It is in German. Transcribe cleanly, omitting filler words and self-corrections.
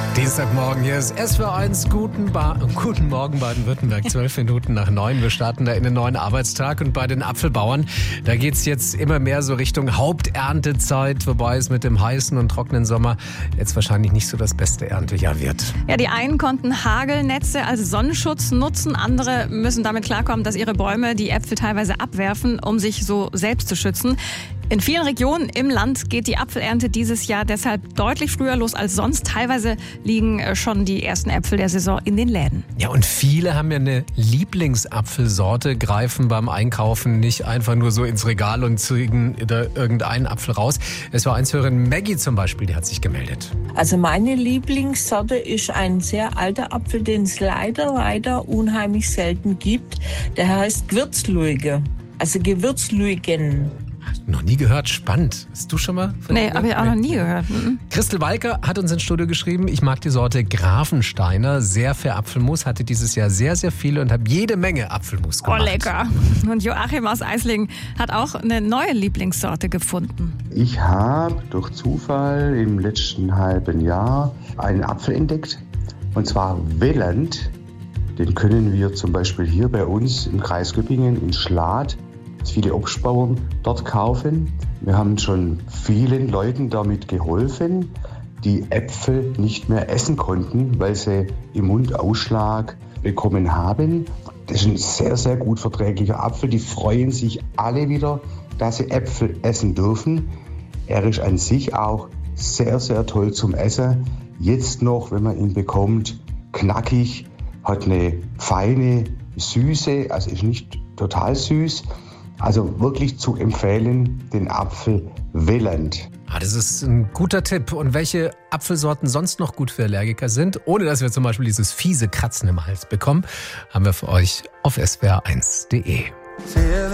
Dienstagmorgen, hier ist SWR1. Guten Morgen Baden-Württemberg, 12 Minuten nach 9. Wir starten da in den neuen Arbeitstag und bei den Apfelbauern, da geht es jetzt immer mehr so Richtung Haupterntezeit, wobei es mit dem heißen und trockenen Sommer jetzt wahrscheinlich nicht so das beste Erntejahr wird. Ja, die einen konnten Hagelnetze als Sonnenschutz nutzen, andere müssen damit klarkommen, dass ihre Bäume die Äpfel teilweise abwerfen, um sich so selbst zu schützen. In vielen Regionen im Land geht die Apfelernte dieses Jahr deshalb deutlich früher los als sonst. Teilweise liegen schon die ersten Äpfel der Saison in den Läden. Ja, und viele haben ja eine Lieblingsapfelsorte, greifen beim Einkaufen nicht einfach nur so ins Regal und ziehen da irgendeinen Apfel raus. SWR1-Hörerin Maggie zum Beispiel, die hat sich gemeldet. Also meine Lieblingssorte ist ein sehr alter Apfel, den es leider unheimlich selten gibt. Der heißt Gewürzluige, also Gewürzluigen. Noch nie gehört, spannend. Hast du schon mal? Nee, habe ich auch noch nie gehört. Christel Walker hat uns ins Studio geschrieben, ich mag die Sorte Grafensteiner, sehr für Apfelmus, hatte dieses Jahr sehr, sehr viele und habe jede Menge Apfelmus gemacht. Oh, lecker. Und Joachim aus Eislingen hat auch eine neue Lieblingssorte gefunden. Ich habe durch Zufall im letzten halben Jahr einen Apfel entdeckt, und zwar Welland. Den können wir zum Beispiel hier bei uns im Kreis Göppingen in Schlad, viele Obstbauern dort kaufen. Wir haben schon vielen Leuten damit geholfen, die Äpfel nicht mehr essen konnten, weil sie im Mund Ausschlag bekommen haben. Das ist ein sehr, sehr gut verträglicher Apfel. Die freuen sich alle wieder, dass sie Äpfel essen dürfen. Er ist an sich auch sehr, sehr toll zum Essen. Jetzt noch, wenn man ihn bekommt, knackig, hat eine feine Süße, also ist nicht total süß. Also wirklich zu empfehlen, den Apfel Welland. Das ist ein guter Tipp. Und welche Apfelsorten sonst noch gut für Allergiker sind, ohne dass wir zum Beispiel dieses fiese Kratzen im Hals bekommen, haben wir für euch auf swr1.de.